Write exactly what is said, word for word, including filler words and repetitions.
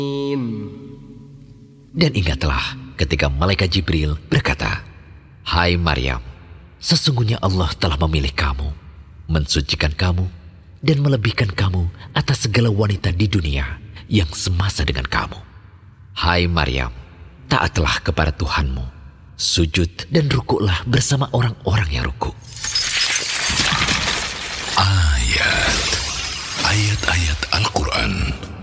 Dan ingatlah ketika malaikat Jibril berkata, "Hai Maryam, sesungguhnya Allah telah memilih kamu, mensucikan kamu, dan melebihkan kamu atas segala wanita di dunia yang semasa dengan kamu. Hai Maryam, taatlah kepada Tuhanmu, sujud dan rukuklah bersama orang-orang yang rukuk." Ayat Ayat-ayat Al-Quran